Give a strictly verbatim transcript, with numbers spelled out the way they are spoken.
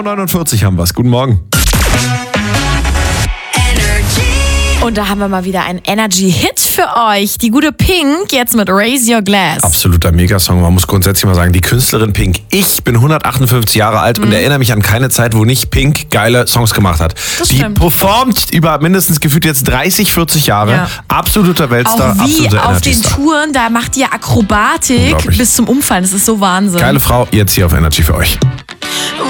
Uhr neunundvierzig haben wir es. Guten Morgen. Und da haben wir mal wieder einen Energy-Hit für euch. Die gute Pink, jetzt mit Raise Your Glass. Absoluter Megasong. Man muss grundsätzlich mal sagen, die Künstlerin Pink. Ich bin hundertachtundfünfzig Jahre alt mhm. und erinnere mich an keine Zeit, wo nicht Pink geile Songs gemacht hat. Das die stimmt. performt über mindestens gefühlt jetzt dreißig, vierzig Jahre. Ja. Absoluter Weltstar. Auch wie absoluter auf den Touren, da macht die ja Akrobatik bis zum Umfallen. Das ist so Wahnsinn. Geile Frau, jetzt hier auf Energy für euch.